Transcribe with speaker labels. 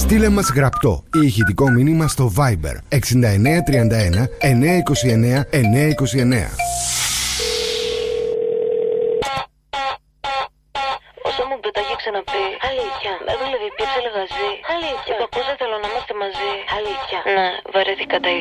Speaker 1: Στείλε μας γραπτό ή ηχητικό μήνυμα στο Viber 6931 929 929.
Speaker 2: Όσο μου το έχει ξαναπεί. Αλήθεια. Έδωλε διπλή λεγαζί. Αλήθεια. Το ακούσα, θέλω να είμαστε μαζί. Αλήθεια. Ναι, βαρέθηκα τα